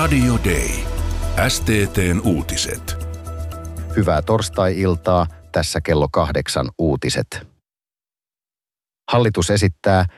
Radio Day. STT:n uutiset. Hyvää torstai-iltaa, tässä kello 8 uutiset. Hallitus esittää